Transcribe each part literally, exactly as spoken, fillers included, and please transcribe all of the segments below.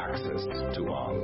access to all.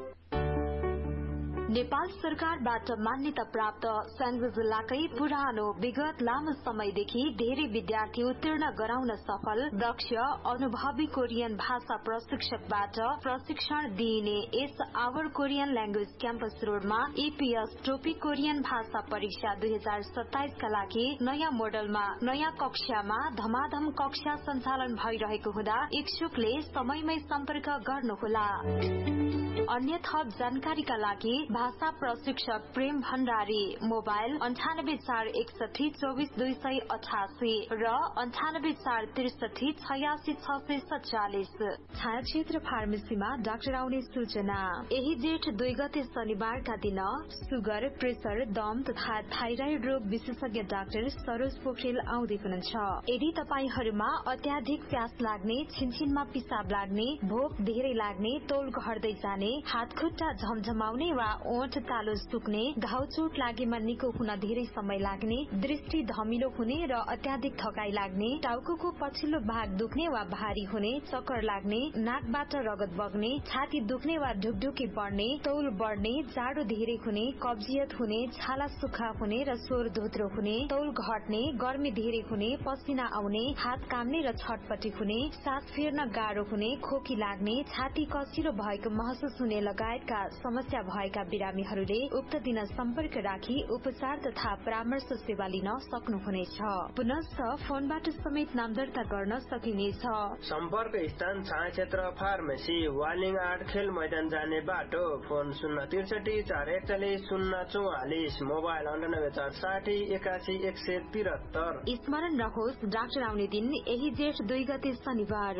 Nepal सरकारबाट मान्यता प्राप्त स्याङ्जा जिल्लाकै पुरानो विगत लामो समयदेखि धेरै विद्यार्थी उत्तीर्ण गराउन सफल दक्ष अनुभवी कोरियन भाषा प्रशिक्षकबाट प्रशिक्षण दिइने यस आवर कोरियन ल्याङ्ग्वेज क्याम्पस रोडमा ईपीएस टोपी कोरियन भाषा परीक्षा दुई हजार सत्ताइस का लागि नयाँ मोडलमा नयाँ कक्षामा धमाधम कक्षा सञ्चालन भइरहेको हुँदा इच्छुकले समयमै सम्पर्क गर्नुहोला। अन्य थप जानकारीका लागि भाषा प्रशिक्षक प्रेम भण्डारी मोबाइल अन्ठानब्बे चार एकसठी चौबिस दुई सय अठासी र अन्ठानब्बे चार त्रिसठी छयासी छ सय सत्तालिस। छाया क्षेत्र फार्मेसीमा डाक्टर आउने सूचना। यही जेठ दुई गते शनिबारका दिन सुगर प्रेसर दम तथा थाइराइड रोग विशेषज्ञ डाक्टर सरोज पोखरेल आउँदै हुनुहुन्छ। यदि तपाईहरूमा अत्याधिक प्यास लाग्ने छिनछिनमा पिसाब लाग्ने भोक धेरै लाग्ने तौल घट्दै जाने हात खुट्टा झमझमाउने वा ओठ कालो सुक्ने घाउ चोट लागेमा निको हुन धेरै समय लाग्ने दृष्टि धमिलो हुने र अत्याधिक थकाई लाग्ने टाउको पछिल्लो भाग दुख्ने वा भारी हुने चक्कर लाग्ने नाकबाट रगत बग्ने छाती दुख्ने वा ढुकढुकी बढ्ने तौल बढ्ने जाडो धेरै हुने कब्जियत हुने छाला सुक्खा हुने र स्वर धोत्रो हुने तौल घट्ने गर्मी धेरै हुने पसिना आउने हात काम्ने र छटपटी हुने सास फेर्न गाह्रो हुने खोकी लाग्ने छाती कसिलो भएको महसुस हुने लगायतका समस्या भएका बिरामीहरूले उक्त दिन सम्पर्क राखी उपचार तथा परामर्श सेवा लिन सक्नुहुनेछ। पुनश्च फोनबाट समेत नाम दर्ता गर्न सकिनेछ। सम्पर्क स्थान छाया क्षेत्र फार्मेसी वालिङ आठ खेल मैदान जाने बाटो। फोन शून्य त्रिसठी चार एकचालिस शून्य चौवालिस मोबाइल अन्ठानब्बे चार साठी एकासी एक सय तिहत्तर। स्मरण रहोस् डाक्टर आउने दिन यही जेठ दुई गते शनिबार।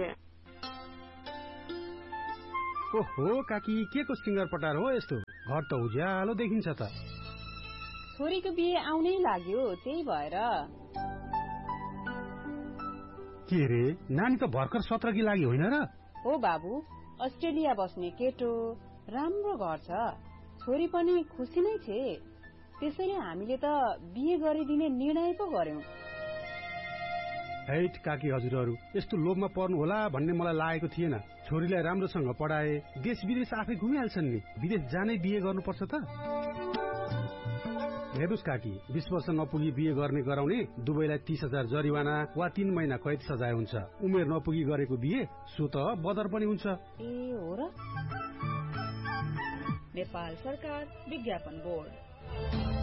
ओहो काकी के को सिंगर पटार हो यस्तो? घर त उज्यालो देखिन्छ त। छोरीको बिहे आउनै लाग्यो त्यही भएर। के रे नानी त भर्खर सत्रकी लागि होइन र? हो बाबु, अस्ट्रेलिया बस्ने केटो, राम्रो घर छ, छोरी पनि खुसी नै छे। त्यसैले हामीले त बिहे गरिदिने निर्णय पो गर्यौं। हैट काकी हजुरहरू यस्तो लोभमा पर्नु होला भन्ने मलाई लागेको थिएन। छोरीलाई राम्रोसँग पढाए देश विदेश आफै घुमिहाल्छन् नि, विदेश जानै बिहे गर्नुपर्छ त? हेर्नुस् काकी, बीस वर्ष नपुगी बिहे गर्ने गराउने दुवैलाई तीस हजार जरिवाना वा तीन महिना कैद सजाय हुन्छ। उमेर नपुगी गरेको बिहे सो त बदर पनि हुन्छ। ए हो र? नेपाल सरकार विज्ञापन बोर्ड।